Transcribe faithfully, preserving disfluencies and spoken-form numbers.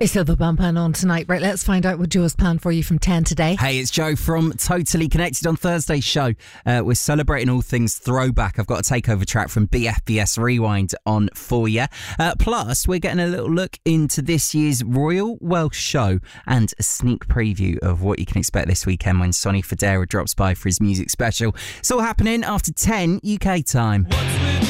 It's the Bum Pan on tonight. Right, let's find out what Joe's planned for you from ten today. Hey, it's Joe from Totally Connected. On Thursday's show, uh, we're celebrating all things throwback. I've got a takeover track from B F B S Rewind on for you. Uh, plus, we're getting a little look into this year's Royal Welsh Show and a sneak preview of what you can expect this weekend when Sonny Fodera drops by for his music special. It's all happening after ten U K time.